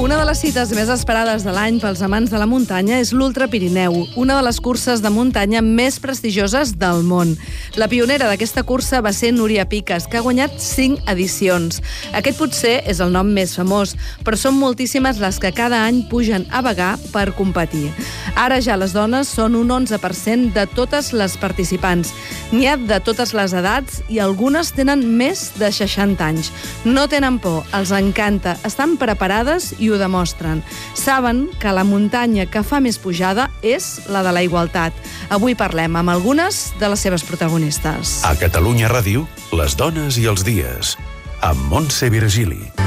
Una de les cites més esperades de l'any pels amants de la muntanya és l'Ultra Pirineu, una de les curses de muntanya més prestigioses del món. La pionera d'aquesta cursa va ser Núria Picas, que ha guanyat 5 edicions. Aquest potser és el nom més famós, però són moltíssimes les que cada any pugen a vagar per competir. Ara ja les dones són un 11% de totes les participants. N'hi ha de totes les edats i algunes tenen més de 60 anys. No tenen por, els encanta, estan preparades i ho demostren. Saben que la muntanya que fa més pujada és la de la igualtat. Avui parlem amb algunes de les seves protagonistes. A Catalunya Ràdio, les dones i els dies, amb Montse Virgili.